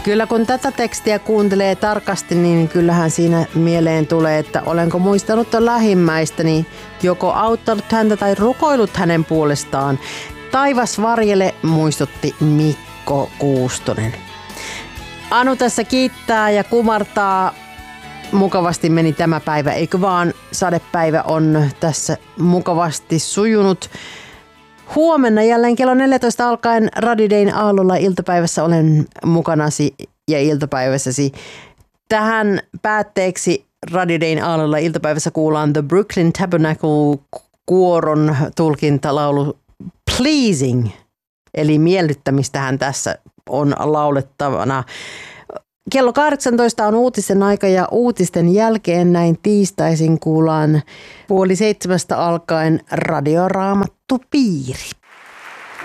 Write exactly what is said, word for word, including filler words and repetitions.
Kyllä kun tätä tekstiä kuuntelee tarkasti, niin kyllähän siinä mieleen tulee, että olenko muistanut lähimmäistäni, joko auttanut häntä tai rukoillut hänen puolestaan. Taivas varjele, muistutti Mikko Kuustonen. Anu tässä kiittää ja kumartaa. Mukavasti meni tämä päivä, eikö vaan? Sadepäivä on tässä mukavasti sujunut. Huomenna jälleen kello neljätoista alkaen Radio Dayn aallolla iltapäivässä olen mukanasi ja iltapäivässäsi. Tähän päätteeksi Radio Dayn aallolla iltapäivässä kuullaan The Brooklyn Tabernacle kuoron tulkintalaulu Pleasing. Eli miellyttämistähän tässä on laulettavana. Kello kahdeksantoista on uutisen aika ja uutisten jälkeen näin tiistaisin kuullaan puoli seitsemästä alkaen Radio Raamattu Piiri.